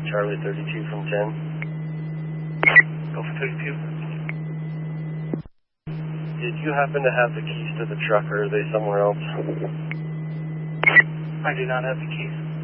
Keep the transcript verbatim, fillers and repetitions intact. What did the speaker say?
Charlie thirty-two from ten. Go for thirty-two. Did you happen to have the keys to the truck, or are they somewhere else? I do not have the keys.